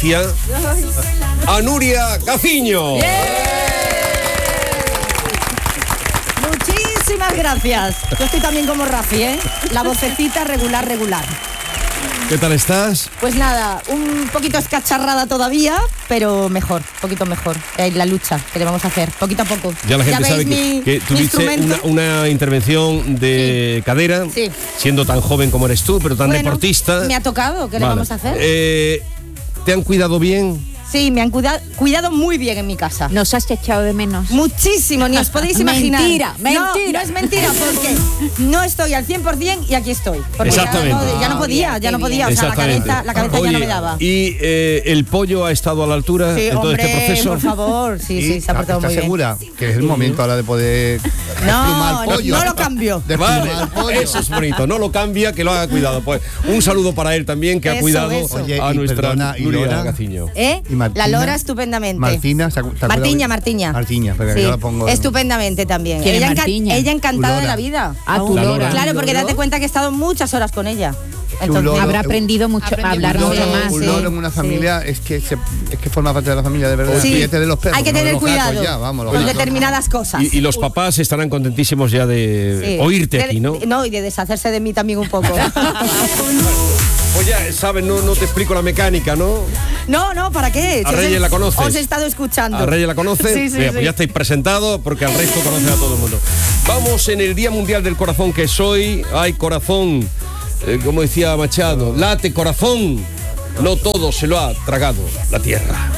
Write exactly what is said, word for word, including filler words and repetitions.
Galicia, a Nuria Gaciño. ¡Yeah! Muchísimas gracias. Yo estoy también como Rafi, ¿eh? La vocecita regular, regular. ¿Qué tal estás? Pues nada, un poquito escacharrada todavía, pero mejor, un poquito mejor. Eh, la lucha que le vamos a hacer, poquito a poco. Ya la gente ¿Ya sabe veis que, mi, que tuviste una, una intervención de sí. cadera, sí. siendo tan joven como eres tú, pero tan bueno, deportista. Me ha tocado, ¿qué vale. le vamos a hacer? Eh, ¿Te han cuidado bien? Sí, me han cuidado, cuidado muy bien en mi casa. Nos has echado de menos. Muchísimo, ni os podéis imaginar. Mentira, mentira. No, no es mentira, porque no estoy al cien por ciento y aquí estoy. Exactamente. Ya no, ya no podía, ya no podía. O sea, la cabeza, la cabeza Oye, ya no me daba. ¿Y eh, el pollo ha estado a la altura sí, en todo hombre, este proceso? por favor, sí, sí, se ha portado muy bien. ¿Estás segura que es el momento ahora de poder no, pollo? No, no lo cambio. Vale, eso es bonito, no lo cambia, que lo haga cuidado. Pues un saludo para él también, que eso, ha cuidado eso. Oye, a nuestra perdona, Nuria Gaciño. ¿Eh? La Lora estupendamente. Martina, ¿te Martiña, Martiña. Martiña, pero sí, yo la pongo. Estupendamente también. Ella, enca- ella encantada de la vida. Ah, tu Lora. Claro, porque date cuenta que he estado muchas horas con ella. Entonces, loro, habrá aprendido mucho a hablar mucho más. Un loro en una familia sí. es, que se, es que forma parte de la familia, de verdad. Sí. De los perros, hay que no tener cuidado ya, vamos, con determinadas cosas. Y, y los papás estarán contentísimos ya de sí. oírte de, aquí, ¿no? No, y de deshacerse de mí también un poco. Pues ya, sabes, no, no te explico la mecánica, ¿no? No, no, ¿para qué? A Reyes la conoces. Os he estado escuchando. A Reyes la conoces. Sí, sí, Mira, sí. pues ya estáis presentados porque al resto conoces a todo el mundo. Vamos en el Día Mundial del Corazón que es hoy. Ay, corazón, eh, como decía Machado, late corazón. No todo se lo ha tragado la tierra.